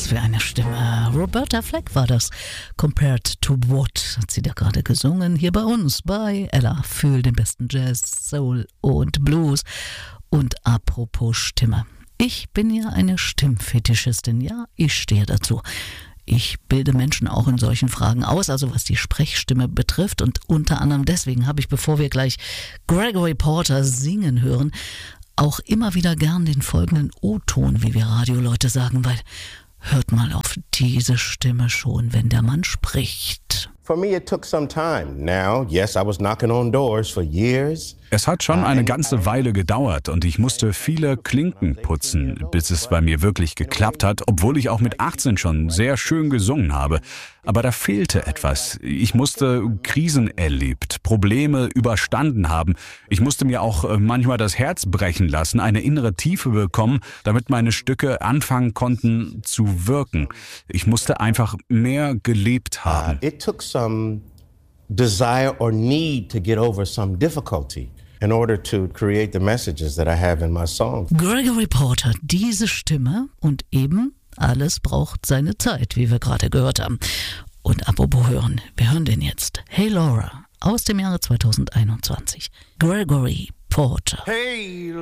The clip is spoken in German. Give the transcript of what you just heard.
für eine Stimme. Roberta Flack war das. Compared to What hat sie da gerade gesungen. Hier bei uns, bei Ella, für den besten Jazz, Soul und Blues. Und apropos Stimme. Ich bin ja eine Stimmfetischistin. Ja, ich stehe dazu. Ich bilde Menschen auch in solchen Fragen aus, also was die Sprechstimme betrifft. Und unter anderem deswegen habe ich, bevor wir gleich Gregory Porter singen hören, auch immer wieder gern den folgenden O-Ton, wie wir Radioleute sagen, weil hört mal auf diese Stimme schon, wenn der Mann spricht. For me, it took some time. Now, yes, I was knocking on doors for years. Es hat schon eine ganze Weile gedauert und ich musste viele Klinken putzen, bis es bei mir wirklich geklappt hat, obwohl ich auch mit 18 schon sehr schön gesungen habe. Aber da fehlte etwas. Ich musste Krisen erlebt, Probleme überstanden haben. Ich musste mir auch manchmal das Herz brechen lassen, eine innere Tiefe bekommen, damit meine Stücke anfangen konnten zu wirken. Ich musste einfach mehr gelebt haben. It took some desire or need to get over some difficulty in order to create the messages that I have in my songs. Gregory Porter, diese Stimme und eben alles braucht seine Zeit, wie wir gerade gehört haben. Und apropos hören, wir hören den jetzt. Hey Laura aus dem Jahre 2021. Gregory Porter. Hey